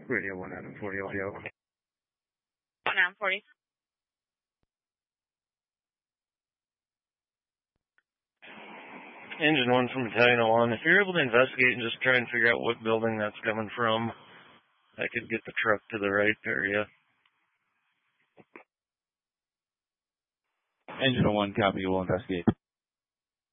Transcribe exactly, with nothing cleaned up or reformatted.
Radio one Adam forty audio. one Adam forty. Engine one from Battalion one. If you're able to investigate and just try and figure out what building that's coming from, I could get the truck to the right area. Engine one, copy, we'll investigate.